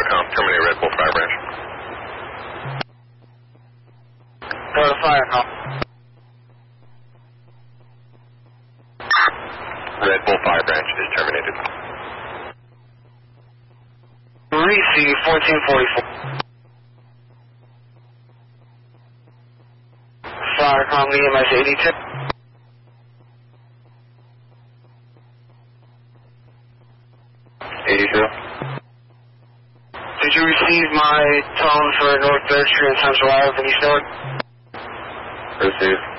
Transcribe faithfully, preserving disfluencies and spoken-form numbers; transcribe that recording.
Telecom, terminate Red Bull Fire Branch. Go to fire call. Red Bull Fire Branch is terminated. Receive fourteen forty-four. Firecom E M S eighty-two. eighty-two. Did you receive my tone for North third Street and Central Ave in East Newark? Received.